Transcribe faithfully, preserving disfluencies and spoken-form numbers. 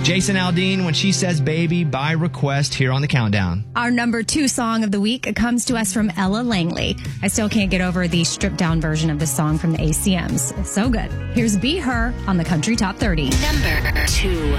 Jason Aldean, When She Says Baby, by request here on the Countdown. Our number two song of the week comes to us from Ella Langley. I still can't get over the stripped down version of the song from the A C Ms. So good. Here's Be Her on the Country Top thirty. Number two.